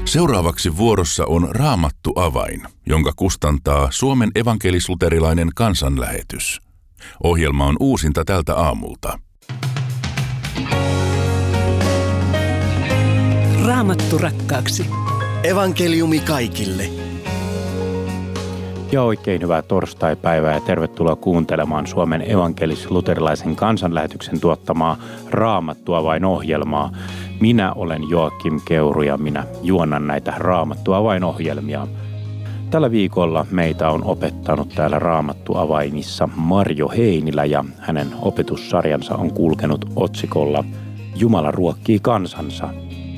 Seuraavaksi vuorossa on Raamattu avain, jonka kustantaa Suomen evankelis-luterilainen kansanlähetys. Ohjelma on uusinta tältä aamulta. Raamattu rakkaaksi. Evankeliumi kaikille. Ja oikein hyvää torstaipäivää ja tervetuloa kuuntelemaan Suomen evankelis-luterilaisen kansanlähetyksen tuottamaa Raamattu avain-ohjelmaa. Minä olen Joakim Keuru ja minä juonnan näitä Raamattu avain-ohjelmia. Tällä viikolla meitä on opettanut täällä Raamattu avaimissa Marjo Heinilä ja hänen opetussarjansa on kulkenut otsikolla Jumala ruokkii kansansa.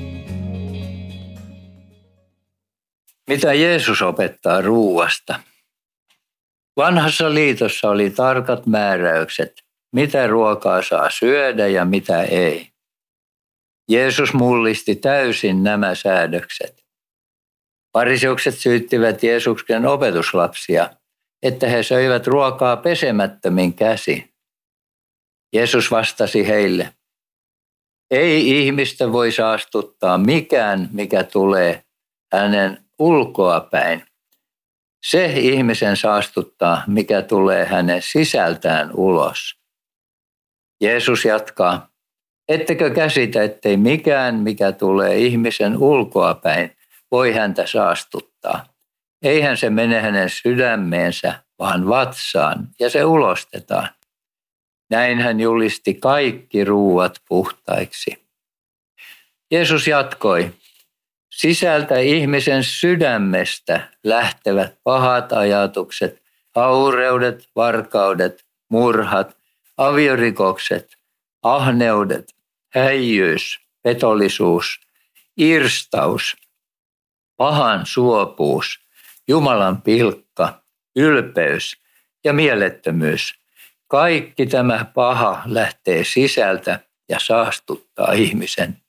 Mitä Jeesus opettaa ruuasta? Vanhassa liitossa oli tarkat määräykset, mitä ruokaa saa syödä ja mitä ei. Jeesus mullisti täysin nämä säädökset. Fariseukset syyttivät Jeesuksen opetuslapsia, että he söivät ruokaa pesemättömin käsin. Jeesus vastasi heille, ei ihmistä voi saastuttaa mikään, mikä tulee hänen ulkoapäin. Se ihmisen saastuttaa, mikä tulee hänen sisältään ulos. Jeesus jatkaa, ettekö käsitä, ettei mikään, mikä tulee ihmisen ulkoapäin, voi häntä saastuttaa. Eihän se mene hänen sydämeensä, vaan vatsaan, ja se ulostetaan. Näin hän julisti kaikki ruuat puhtaiksi. Jeesus jatkoi, sisältä ihmisen sydämestä lähtevät pahat ajatukset, haureudet, varkaudet, murhat, aviorikokset, ahneudet, häijyys, petollisuus, irstaus, pahan suopuus, Jumalan pilkka, ylpeys ja mielettömyys. Kaikki tämä paha lähtee sisältä ja saastuttaa ihmisen.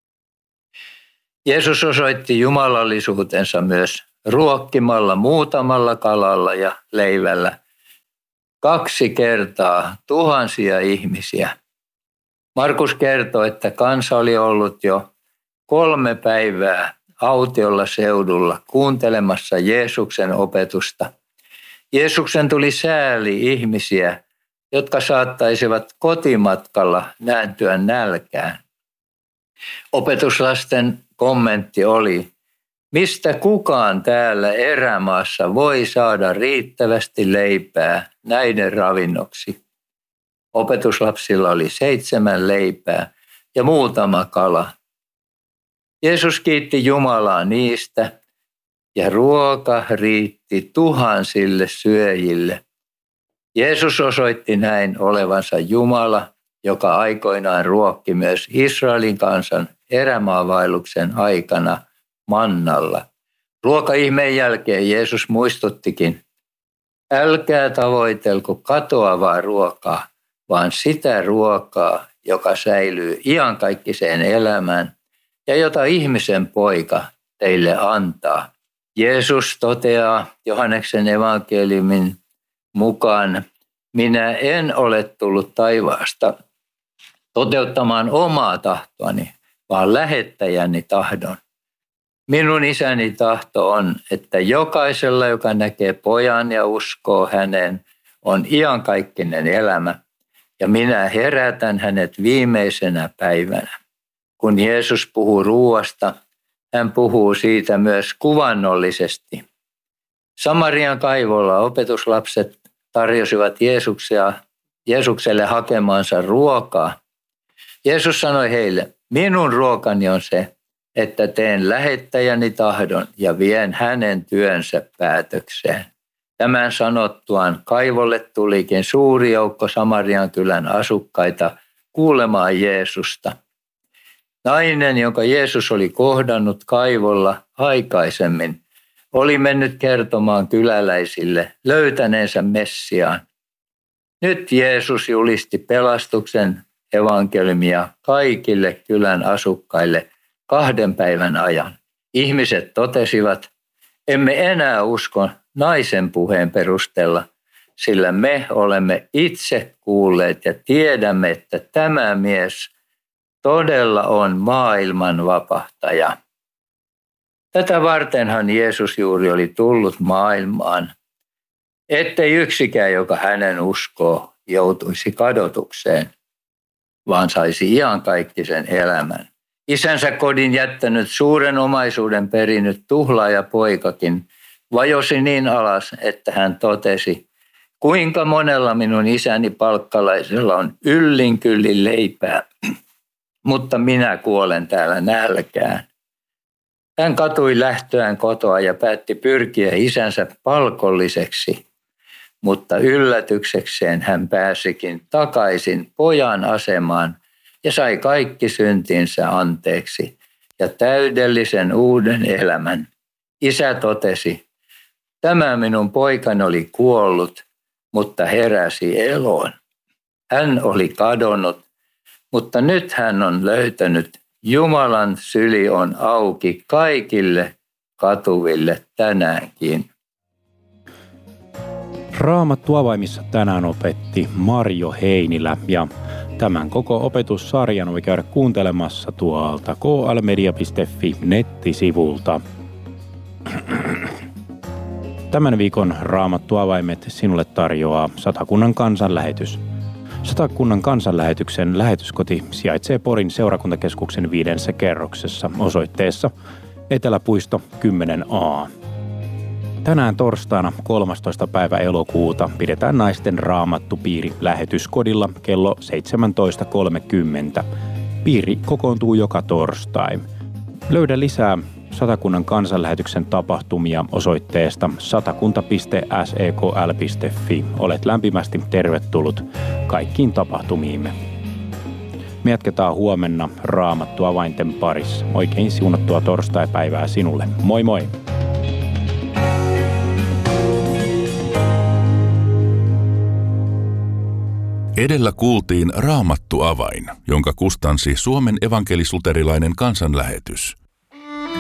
Jeesus osoitti jumalallisuutensa myös ruokkimalla muutamalla kalalla ja leivällä 2 kertaa tuhansia ihmisiä. Markus kertoo, että kansa oli ollut jo 3 päivää autiolla seudulla kuuntelemassa Jeesuksen opetusta. Jeesuksen tuli sääli ihmisiä, jotka saattaisivat kotimatkalla nääntyä nälkään. Opetuslasten kommentti oli, mistä kukaan täällä erämaassa voi saada riittävästi leipää näiden ravinnoksi. Opetuslapsilla oli 7 leipää ja muutama kala. Jeesus kiitti Jumalaa niistä ja ruoka riitti tuhansille syöjille. Jeesus osoitti näin olevansa Jumala, joka aikoinaan ruokki myös Israelin kansan erämaavaelluksen aikana mannalla. Ruokaihmeen jälkeen Jeesus muistuttikin, älkää tavoitelko katoavaa ruokaa, vaan sitä ruokaa, joka säilyy iankaikkiseen elämään ja jota ihmisen poika teille antaa. Jeesus toteaa Johanneksen evankeliumin mukaan, minä en ole tullut taivaasta toteuttamaan omaa tahtoani, vaan lähettäjäni tahdon. Minun isäni tahto on, että jokaisella, joka näkee pojan ja uskoo häneen, on iankaikkinen elämä, ja minä herätän hänet viimeisenä päivänä. Kun Jeesus puhuu ruuasta, hän puhuu siitä myös kuvannollisesti. Samarian kaivolla opetuslapset tarjosivat Jeesukselle hakemaansa ruokaa. Jeesus sanoi heille, minun ruokani on se, että teen lähettäjäni tahdon ja vien hänen työnsä päätökseen. Tämän sanottuaan kaivolle tulikin suuri joukko Samarian kylän asukkaita kuulemaan Jeesusta. Nainen, jonka Jeesus oli kohdannut kaivolla aikaisemmin, oli mennyt kertomaan kyläläisille löytäneensä Messiaan. Nyt Jeesus julisti pelastuksen evankeliumia kaikille kylän asukkaille 2 päivän ajan. Ihmiset totesivat, emme enää usko naisen puheen perusteella, sillä me olemme itse kuulleet ja tiedämme, että tämä mies todella on maailman vapahtaja. Tätä vartenhan Jeesus juuri oli tullut maailmaan, ettei yksikään, joka hänen uskoo, joutuisi kadotukseen, vaan saisi iankaikkisen elämän. Isänsä kodin jättänyt suuren omaisuuden perinyt tuhlaajapoikakin vajosi niin alas, että hän totesi, kuinka monella minun isäni palkkalaisella on yllin kyllin leipää, mutta minä kuolen täällä nälkään. Hän katui lähtöään kotoa ja päätti pyrkiä isänsä palkolliseksi, mutta yllätyksekseen hän pääsikin takaisin pojan asemaan ja sai kaikki syntinsä anteeksi ja täydellisen uuden elämän. Isä totesi, tämä minun poikani oli kuollut, mutta heräsi eloon. Hän oli kadonnut, mutta nyt hän on löytänyt. Jumalan syli on auki kaikille katuville tänäänkin. Raamattu avaimissa tänään opetti Marjo Heinilä ja tämän koko opetussarjan voi käydä kuuntelemassa tuolta klmedia.fi nettisivulta. Tämän viikon Raamattu avaimet sinulle tarjoaa Satakunnan kansanlähetys. Satakunnan kansanlähetyksen lähetyskoti sijaitsee Porin seurakuntakeskuksen 5. kerroksessa osoitteessa Eteläpuisto 10a. Tänään torstaina 13. päivä elokuuta pidetään naisten raamattupiiri lähetyskodilla kello 17.30. Piiri kokoontuu joka torstai. Löydä lisää Satakunnan kansanlähetyksen tapahtumia osoitteesta satakunta.sekl.fi. Olet lämpimästi tervetullut kaikkiin tapahtumiimme. Me jatketaan huomenna Raamattu avainten parissa. Oikein siunattua torstaipäivää sinulle. Moi moi! Edellä kuultiin Raamattu avain, jonka kustansi Suomen evankelis-luterilainen kansanlähetys.